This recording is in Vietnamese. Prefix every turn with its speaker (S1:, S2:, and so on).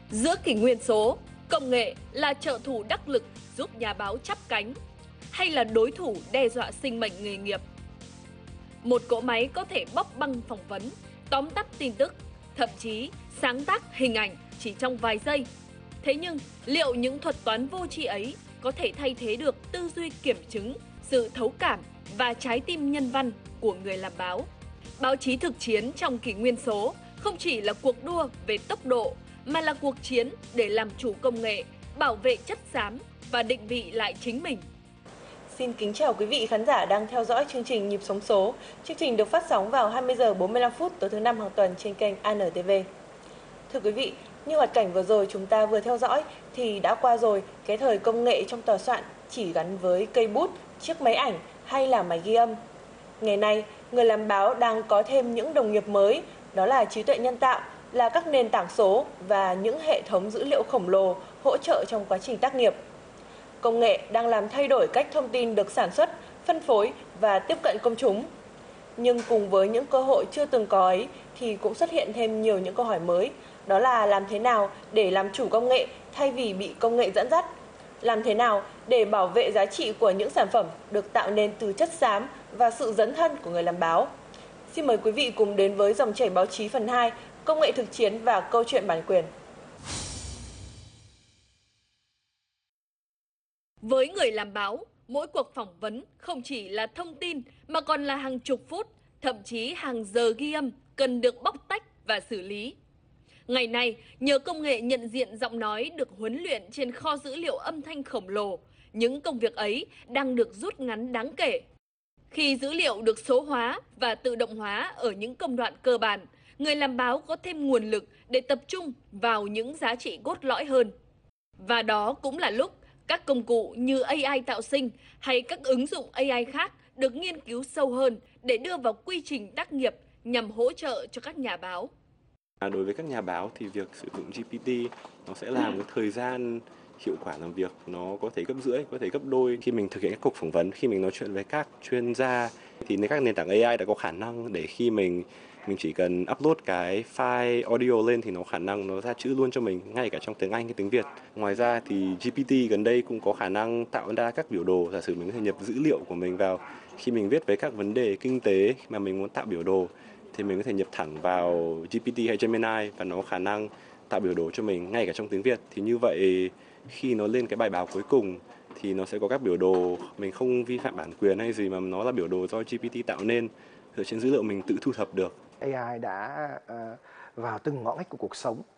S1: Giữa kỷ nguyên số, công nghệ là trợ thủ đắc lực giúp nhà báo chắp cánh hay là đối thủ đe dọa sinh mệnh nghề nghiệp? Một cỗ máy có thể bóc băng phỏng vấn, tóm tắt tin tức, thậm chí sáng tác hình ảnh chỉ trong vài giây. Thế nhưng, liệu những thuật toán vô tri ấy có thể thay thế được tư duy kiểm chứng, sự thấu cảm và trái tim nhân văn của người làm báo? Báo chí thực chiến trong kỷ nguyên số không chỉ là cuộc đua về tốc độ mà là cuộc chiến để làm chủ công nghệ, bảo vệ chất xám và định vị lại chính mình.
S2: Xin kính chào quý vị khán giả đang theo dõi chương trình Nhịp sống số. Chương trình được phát sóng vào 20 giờ 45 phút tối thứ năm hàng tuần trên kênh ANTV. Thưa quý vị, như hoạt cảnh vừa rồi chúng ta vừa theo dõi thì đã qua rồi cái thời công nghệ trong tòa soạn chỉ gắn với cây bút, chiếc máy ảnh hay là máy ghi âm. Ngày nay, người làm báo đang có thêm những đồng nghiệp mới, đó là trí tuệ nhân tạo, là các nền tảng số và những hệ thống dữ liệu khổng lồ hỗ trợ trong quá trình tác nghiệp. Công nghệ đang làm thay đổi cách thông tin được sản xuất, phân phối và tiếp cận công chúng. Nhưng cùng với những cơ hội chưa từng có ấy thì cũng xuất hiện thêm nhiều những câu hỏi mới. Đó là làm thế nào để làm chủ công nghệ thay vì bị công nghệ dẫn dắt? Làm thế nào để bảo vệ giá trị của những sản phẩm được tạo nên từ chất xám và sự dấn thân của người làm báo? Xin mời quý vị cùng đến với dòng chảy báo chí phần 2, công nghệ thực chiến và câu chuyện bản quyền.
S1: Với người làm báo, mỗi cuộc phỏng vấn không chỉ là thông tin mà còn là hàng chục phút, thậm chí hàng giờ ghi âm cần được bóc tách và xử lý. Ngày nay, nhờ công nghệ nhận diện giọng nói được huấn luyện trên kho dữ liệu âm thanh khổng lồ, những công việc ấy đang được rút ngắn đáng kể. Khi dữ liệu được số hóa và tự động hóa ở những công đoạn cơ bản, người làm báo có thêm nguồn lực để tập trung vào những giá trị cốt lõi hơn. Và đó cũng là lúc các công cụ như AI tạo sinh hay các ứng dụng AI khác được nghiên cứu sâu hơn để đưa vào quy trình tác nghiệp nhằm hỗ trợ cho các nhà báo.
S3: Đối với các nhà báo thì việc sử dụng GPT nó sẽ làm cái thời gian hiệu quả làm việc nó có thể gấp rưỡi, có thể gấp đôi khi mình thực hiện các cuộc phỏng vấn, khi mình nói chuyện với các chuyên gia thì các nền tảng AI đã có khả năng để khi mình chỉ cần upload cái file audio lên thì nó khả năng nó ra chữ luôn cho mình ngay cả trong tiếng Anh hay tiếng Việt. Ngoài ra thì GPT gần đây cũng có khả năng tạo ra các biểu đồ, giả sử mình có thể nhập dữ liệu của mình vào khi mình viết về các vấn đề kinh tế mà mình muốn tạo biểu đồ thì mình có thể nhập thẳng vào GPT hay Gemini và nó có khả năng tạo biểu đồ cho mình ngay cả trong tiếng Việt. Thì như vậy khi nó lên cái bài báo cuối cùng thì nó sẽ có các biểu đồ mình không vi phạm bản quyền hay gì mà nó là biểu đồ do GPT tạo nên dựa trên dữ liệu mình tự thu thập được.
S4: AI đã vào từng ngõ ngách của cuộc sống